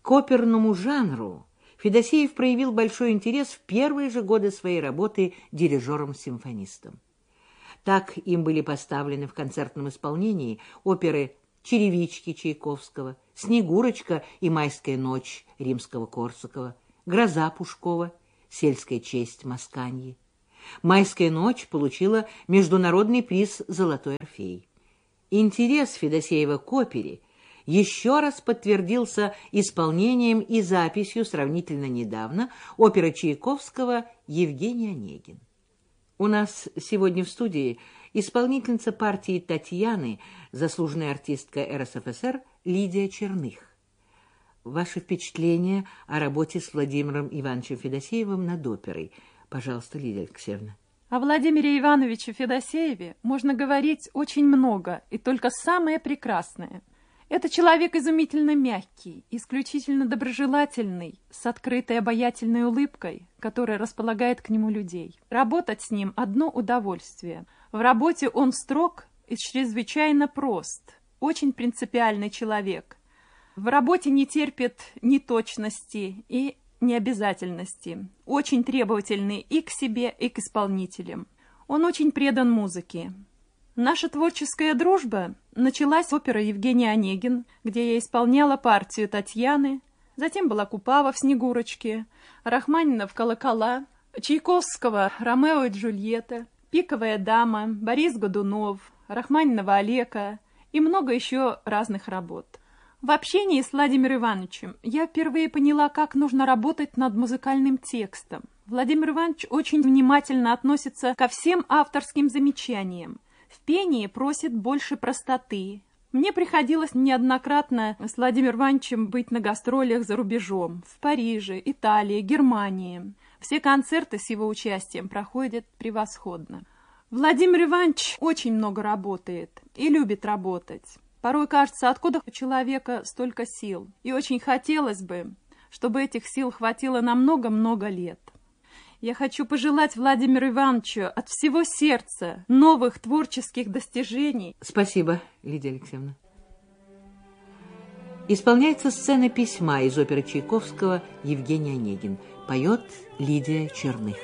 К оперному жанру Федосеев проявил большой интерес в первые же годы своей работы дирижером-симфонистом. Так им были поставлены в концертном исполнении оперы «Черевички» Чайковского, «Снегурочка» и «Майская ночь» Римского-Корсакова, «Гроза» Пушкова, «Сельская честь» Масканьи. «Майская ночь» получила международный приз «Золотой Орфей». Интерес Федосеева к опере еще раз подтвердился исполнением и записью сравнительно недавно оперы Чайковского «Евгений Онегин». У нас сегодня в студии исполнительница партии Татьяны, заслуженная артистка РСФСР Лидия Черных. Ваши впечатления о работе с Владимиром Ивановичем Федосеевым над оперой? Пожалуйста, Лидия Алексеевна. О Владимире Ивановиче Федосееве можно говорить очень много, и только самое прекрасное. Это человек изумительно мягкий, исключительно доброжелательный, с открытой обаятельной улыбкой, которая располагает к нему людей. Работать с ним – одно удовольствие. В работе он строг и чрезвычайно прост, очень принципиальный человек. В работе не терпит неточности и необязательности, очень требовательный и к себе, и к исполнителям. Он очень предан музыке. Наша творческая дружба началась с оперы «Евгений Онегин», где я исполняла партию Татьяны, затем была Купава в «Снегурочке», Рахманинова в «Колокола», Чайковского «Ромео и Джульетта», «Пиковая дама», Борис Годунов, Рахманинова «Олека» и много еще разных работ. В общении с Владимиром Ивановичем я впервые поняла, как нужно работать над музыкальным текстом. Владимир Иванович очень внимательно относится ко всем авторским замечаниям. В пении просит больше простоты. Мне приходилось неоднократно с Владимиром Ивановичем быть на гастролях за рубежом, в Париже, Италии, Германии. Все концерты с его участием проходят превосходно. Владимир Иванович очень много работает и любит работать. Порой кажется, откуда у человека столько сил. И очень хотелось бы, чтобы этих сил хватило на много-много лет. Я хочу пожелать Владимиру Ивановичу от всего сердца новых творческих достижений. Спасибо, Лидия Алексеевна. Исполняется сцена письма из оперы Чайковского «Евгений Онегин». Поет Лидия Черных.